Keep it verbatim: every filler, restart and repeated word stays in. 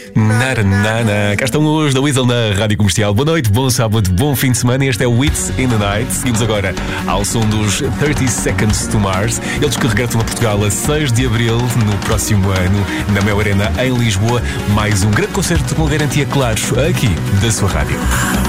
Naranana. Cá estão os da Weasel na Rádio Comercial. Boa noite, bom sábado, bom fim de semana. Este é o Wits in the Night. Seguimos agora ao som dos thirty Seconds to Mars. Eles que regressam a Portugal a seis de abril, no próximo ano, na Mel Arena, em Lisboa. Mais um grande concerto com garantia, claro, aqui da sua rádio.